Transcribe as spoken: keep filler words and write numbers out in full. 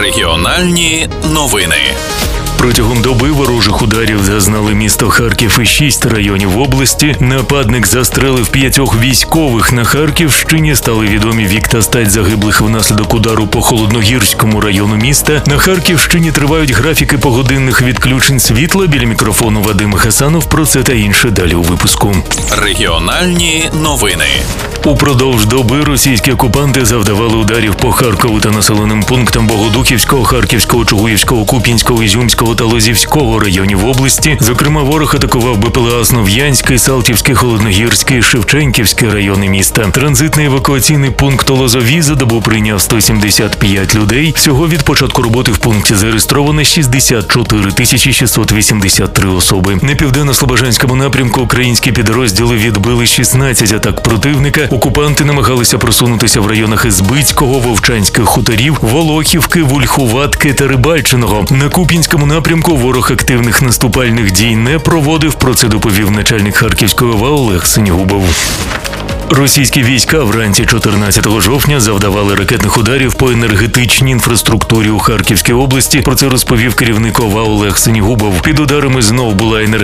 Регіональні новини. Протягом доби ворожих ударів зазнали місто Харків і шість районів області. Нападник застрелив п'ятьох військових. На Харківщині стали відомі вік та стать загиблих внаслідок удару по Холодногірському району міста. На Харківщині тривають графіки погодинних відключень світла. Біля мікрофону Вадим Хасанов. Про це та інше далі у випуску. Регіональні новини. Упродовж доби російські окупанти завдавали ударів по Харкову та населеним пунктам Богодухівського, Харківського, Чугуївського, Куп'янського, Ізюмського та Лозівського районів області. Зокрема, ворог атакував БПЛА Основ'янський, Салтівський, Холодногірський, Шевченківський райони міста. Транзитний евакуаційний пункт Лозові за добу прийняв сто сімдесят п'ять людей. Всього від початку роботи в пункті зареєстровано шістдесят чотири тисячі шістсот вісімдесят три особи. На південно-слобожанському напрямку українські підрозділи відбили шістнадцять атак противника. Окупанти намагалися просунутися в районах Ізбицького, Вовчанських хуторів, Волохівки, Вульхуватки та Рибальчиного. На Куп'янському напрямку ворог активних наступальних дій не проводив, про це доповів начальник Харківської ОВА Олег Синігубов. Російські війська вранці чотирнадцятого жовтня завдавали ракетних ударів по енергетичній інфраструктурі у Харківській області. Про це розповів керівник ОВА Олег Синігубов. Під ударами знов була енергетична